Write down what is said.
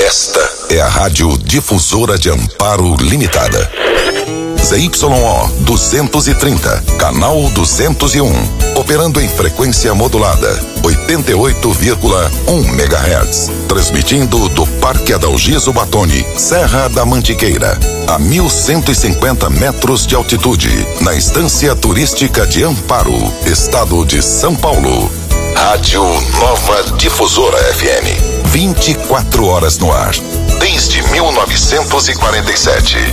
Esta é a Rádio Difusora de Amparo Limitada. ZYO 230, canal 201, operando em frequência modulada, 88,1 MHz, transmitindo do Parque Adalgiso Batoni, Serra da Mantiqueira, a 1.150 metros de altitude, na Estância Turística de Amparo, Estado de São Paulo. Rádio Nova Difusora FM, 24 horas no ar, desde 1947.